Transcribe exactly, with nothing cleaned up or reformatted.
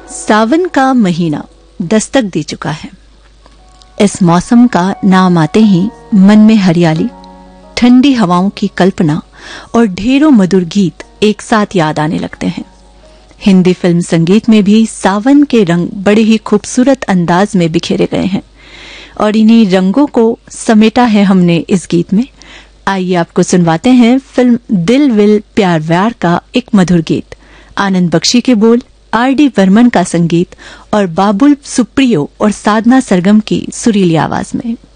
सावन का महीना दस्तक दे चुका है। इस मौसम का नाम आते ही मन में हरियाली, ठंडी हवाओं की कल्पना और ढेरों मधुर गीत एक साथ याद आने लगते हैं। हिंदी फिल्म संगीत में भी सावन के रंग बड़े ही खूबसूरत अंदाज में बिखेरे गए हैं और इन्हीं रंगों को समेटा है हमने इस गीत में। आइए आपको सुनवाते हैं फिल्म दिल विल प्यार व्यार का एक मधुर गीत। आनंद बख्शी के बोल, आर डी बर्मन का संगीत और बाबुल सुप्रियो और साधना सरगम की सुरीली आवाज में।